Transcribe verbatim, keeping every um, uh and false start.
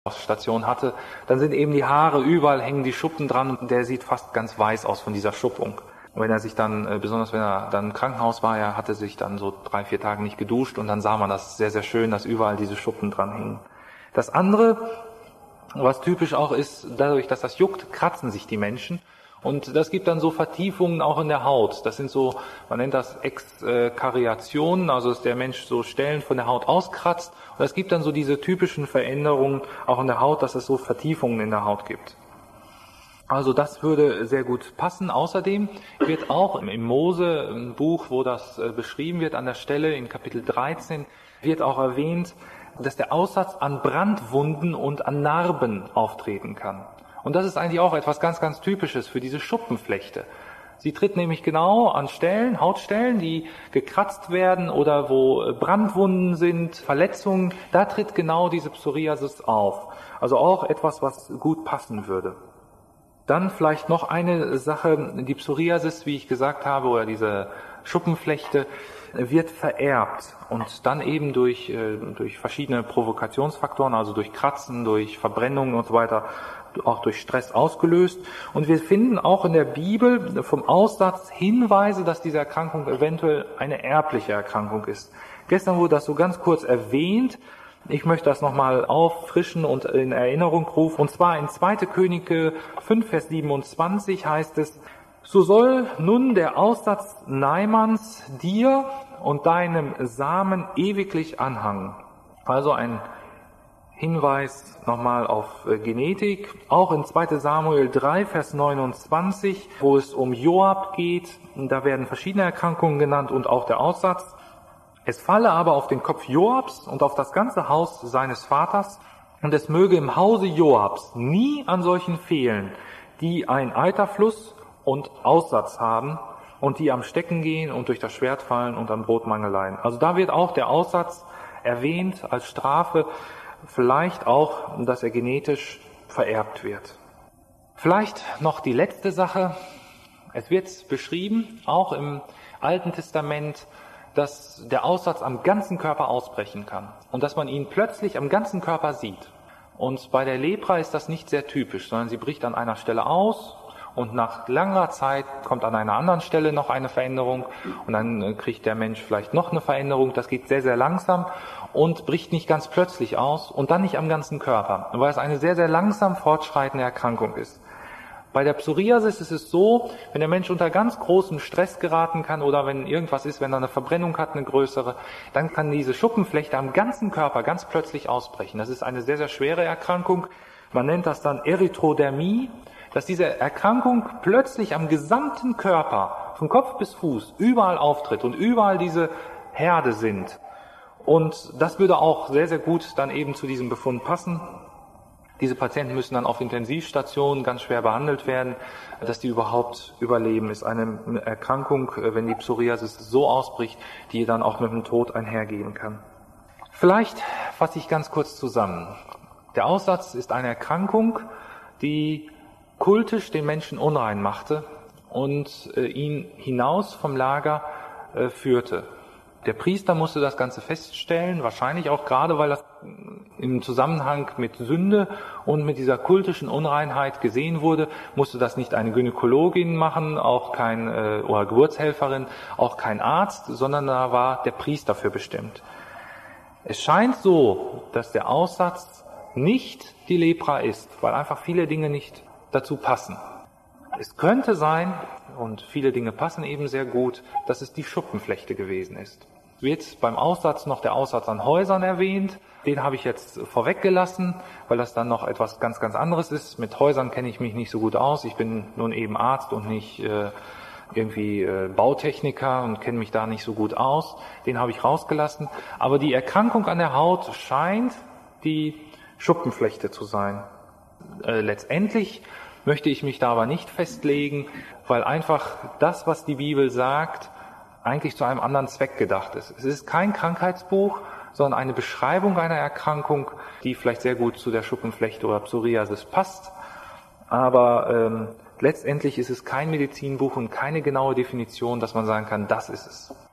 Station hatte, dann sind eben die Haare, überall hängen die Schuppen dran und der sieht fast ganz weiß aus von dieser Schuppung. Und wenn er sich dann, besonders wenn er dann im Krankenhaus war, er hatte sich dann so drei, vier Tage nicht geduscht und dann sah man das sehr, sehr schön, dass überall diese Schuppen dran hingen. Das andere, was typisch auch ist, dadurch, dass das juckt, kratzen sich die Menschen. Und das gibt dann so Vertiefungen auch in der Haut. Das sind so, man nennt das Exkariationen, also dass der Mensch so Stellen von der Haut auskratzt. Und das gibt dann so diese typischen Veränderungen auch in der Haut, dass es so Vertiefungen in der Haut gibt. Also das würde sehr gut passen. Außerdem wird auch im Mose, ein Buch, wo das beschrieben wird, an der Stelle in Kapitel dreizehn, wird auch erwähnt, dass der Aussatz an Brandwunden und an Narben auftreten kann. Und das ist eigentlich auch etwas ganz, ganz Typisches für diese Schuppenflechte. Sie tritt nämlich genau an Stellen, Hautstellen, die gekratzt werden oder wo Brandwunden sind, Verletzungen. Da tritt genau diese Psoriasis auf. Also auch etwas, was gut passen würde. Dann vielleicht noch eine Sache, die Psoriasis, wie ich gesagt habe, oder diese Schuppenflechte, wird vererbt und dann eben durch, durch verschiedene Provokationsfaktoren, also durch Kratzen, durch Verbrennungen und so weiter, auch durch Stress ausgelöst. Und wir finden auch in der Bibel vom Aussatz Hinweise, dass diese Erkrankung eventuell eine erbliche Erkrankung ist. Gestern wurde das so ganz kurz erwähnt. Ich möchte das nochmal auffrischen und in Erinnerung rufen. Und zwar in zweite Könige fünf, Vers siebenundzwanzig heißt es: So soll nun der Aussatz Naimans dir und deinem Samen ewiglich anhangen. Also ein Hinweis nochmal auf Genetik. Auch in zweite Samuel drei, Vers neunundzwanzig, wo es um Joab geht. Da werden verschiedene Erkrankungen genannt und auch der Aussatz. Es falle aber auf den Kopf Joabs und auf das ganze Haus seines Vaters, und es möge im Hause Joabs nie an solchen fehlen, die ein Eiterfluss und Aussatz haben und die am Stecken gehen und durch das Schwert fallen und an Brotmangel leiden. Also da wird auch der Aussatz erwähnt als Strafe, vielleicht auch, dass er genetisch vererbt wird. Vielleicht noch die letzte Sache. Es wird beschrieben, auch im Alten Testament, dass der Aussatz am ganzen Körper ausbrechen kann und dass man ihn plötzlich am ganzen Körper sieht. Und bei der Lepra ist das nicht sehr typisch, sondern sie bricht an einer Stelle aus und nach langer Zeit kommt an einer anderen Stelle noch eine Veränderung und dann kriegt der Mensch vielleicht noch eine Veränderung. Das geht sehr, sehr langsam und bricht nicht ganz plötzlich aus und dann nicht am ganzen Körper, weil es eine sehr, sehr langsam fortschreitende Erkrankung ist. Bei der Psoriasis ist es so, wenn der Mensch unter ganz großem Stress geraten kann oder wenn irgendwas ist, wenn er eine Verbrennung hat, eine größere, dann kann diese Schuppenflechte am ganzen Körper ganz plötzlich ausbrechen. Das ist eine sehr, sehr schwere Erkrankung. Man nennt das dann Erythrodermie, dass diese Erkrankung plötzlich am gesamten Körper, von Kopf bis Fuß, überall auftritt und überall diese Herde sind. Und das würde auch sehr, sehr gut dann eben zu diesem Befund passen. Diese Patienten müssen dann auf Intensivstationen ganz schwer behandelt werden, dass die überhaupt überleben. Ist eine Erkrankung, wenn die Psoriasis so ausbricht, die dann auch mit dem Tod einhergehen kann. Vielleicht fasse ich ganz kurz zusammen. Der Aussatz ist eine Erkrankung, die kultisch den Menschen unrein machte und ihn hinaus vom Lager führte. Der Priester musste das Ganze feststellen, wahrscheinlich auch gerade, weil das im Zusammenhang mit Sünde und mit dieser kultischen Unreinheit gesehen wurde, musste das nicht eine Gynäkologin machen, auch kein äh, oder Geburtshelferin, auch kein Arzt, sondern da war der Priester für bestimmt. Es scheint so, dass der Aussatz nicht die Lepra ist, weil einfach viele Dinge nicht dazu passen. Es könnte sein, und viele Dinge passen eben sehr gut, dass es die Schuppenflechte gewesen ist. Es wird beim Aussatz noch der Aussatz an Häusern erwähnt. Den habe ich jetzt vorweggelassen, weil das dann noch etwas ganz, ganz anderes ist. Mit Häusern kenne ich mich nicht so gut aus. Ich bin nun eben Arzt und nicht äh, irgendwie äh, Bautechniker und kenne mich da nicht so gut aus. Den habe ich rausgelassen. Aber die Erkrankung an der Haut scheint die Schuppenflechte zu sein. Äh, letztendlich möchte ich mich da aber nicht festlegen, weil einfach das, was die Bibel sagt, eigentlich zu einem anderen Zweck gedacht ist. Es ist kein Krankheitsbuch, sondern eine Beschreibung einer Erkrankung, die vielleicht sehr gut zu der Schuppenflechte oder Psoriasis passt. Aber ähm, letztendlich ist es kein Medizinbuch und keine genaue Definition, dass man sagen kann, das ist es.